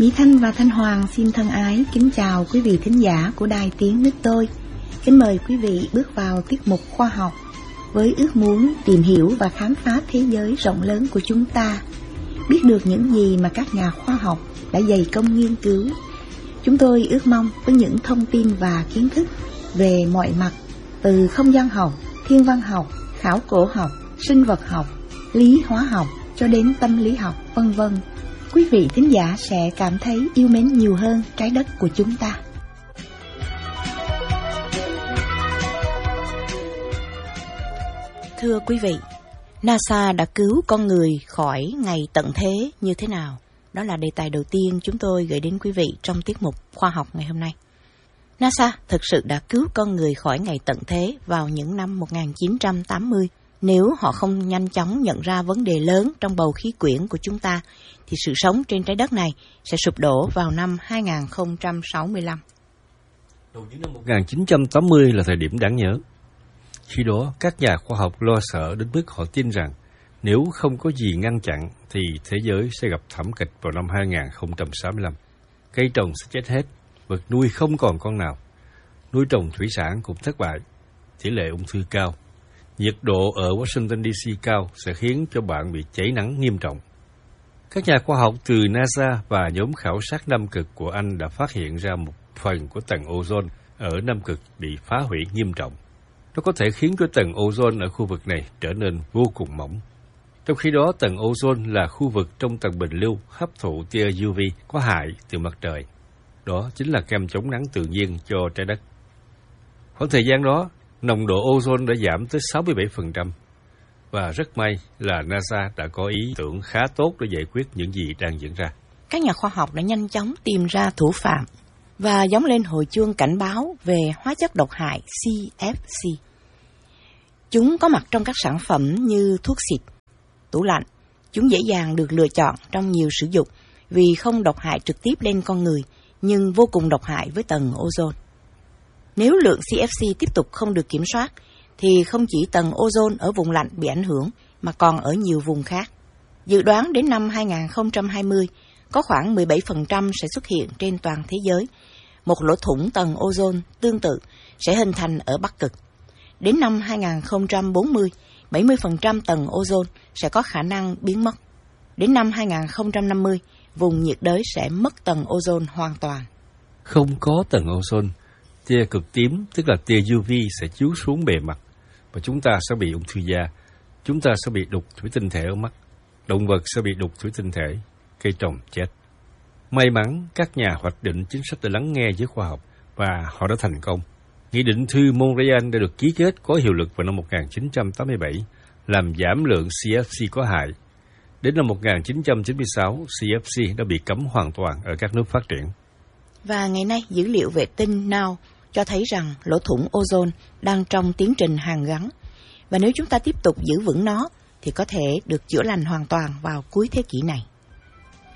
Mỹ Thanh và Thanh Hoàng xin thân ái kính chào quý vị thính giả của Đài Tiếng Nước Tôi. Kính mời quý vị bước vào tiết mục khoa học với ước muốn tìm hiểu và khám phá thế giới rộng lớn của chúng ta, biết được những gì mà các nhà khoa học đã dày công nghiên cứu. Chúng tôi ước mong với những thông tin và kiến thức về mọi mặt, từ không gian học, thiên văn học, khảo cổ học, sinh vật học, lý hóa học cho đến tâm lý học, vân vân, quý vị thính giả sẽ cảm thấy yêu mến nhiều hơn trái đất của chúng ta. Thưa quý vị, NASA đã cứu con người khỏi ngày tận thế như thế nào? Đó là đề tài đầu tiên chúng tôi gửi đến quý vị trong tiết mục khoa học ngày hôm nay. NASA thực sự đã cứu con người khỏi ngày tận thế vào những năm 1980. Nếu họ không nhanh chóng nhận ra vấn đề lớn trong bầu khí quyển của chúng ta, thì sự sống trên trái đất này sẽ sụp đổ vào năm 2065. Đầu những năm 1980 là thời điểm đáng nhớ. Khi đó, các nhà khoa học lo sợ đến mức họ tin rằng nếu không có gì ngăn chặn thì thế giới sẽ gặp thảm kịch vào năm 2065. Cây trồng sẽ chết hết, vật nuôi không còn con nào, nuôi trồng thủy sản cũng thất bại, tỷ lệ ung thư cao, nhiệt độ ở Washington DC cao sẽ khiến cho bạn bị cháy nắng nghiêm trọng. Các nhà khoa học từ NASA và nhóm khảo sát Nam Cực của Anh đã phát hiện ra một phần của tầng ozone ở Nam Cực bị phá hủy nghiêm trọng. Nó có thể khiến cho tầng ozone ở khu vực này trở nên vô cùng mỏng. Trong khi đó, tầng ozone là khu vực trong tầng bình lưu hấp thụ tia UV có hại từ mặt trời. Đó chính là kem chống nắng tự nhiên cho trái đất. Khoảng thời gian đó, nồng độ ozone đã giảm tới 67%. Và rất may là NASA đã có ý tưởng khá tốt để giải quyết những gì đang diễn ra. Các nhà khoa học đã nhanh chóng tìm ra thủ phạm và gióng lên hồi chuông cảnh báo về hóa chất độc hại CFC. Chúng có mặt trong các sản phẩm như thuốc xịt, tủ lạnh. Chúng dễ dàng được lựa chọn trong nhiều sử dụng vì không độc hại trực tiếp lên con người, nhưng vô cùng độc hại với tầng ozone. Nếu lượng CFC tiếp tục không được kiểm soát, thì không chỉ tầng ozone ở vùng lạnh bị ảnh hưởng, mà còn ở nhiều vùng khác. Dự đoán đến năm 2020, có khoảng 17% sẽ xuất hiện trên toàn thế giới. Một lỗ thủng tầng ozone tương tự sẽ hình thành ở Bắc Cực. Đến năm 2040, 70% tầng ozone sẽ có khả năng biến mất. Đến năm 2050, vùng nhiệt đới sẽ mất tầng ozone hoàn toàn. Không có tầng ozone, tia cực tím, tức là tia UV sẽ chiếu xuống bề mặt, và chúng ta sẽ bị ung thư da, chúng ta sẽ bị đục thủy tinh thể ở mắt, động vật sẽ bị đục thủy tinh thể, cây trồng chết. May mắn, các nhà hoạch định chính sách đã lắng nghe giới khoa học, và họ đã thành công. Nghị định thư Montreal đã được ký kết có hiệu lực vào năm 1987, làm giảm lượng CFC có hại. Đến năm 1996, CFC đã bị cấm hoàn toàn ở các nước phát triển. Và ngày nay, dữ liệu vệ tinh NOW cho thấy rằng lỗ thủng ozone đang trong tiến trình hàn gắn. Và nếu chúng ta tiếp tục giữ vững nó, thì có thể được chữa lành hoàn toàn vào cuối thế kỷ này.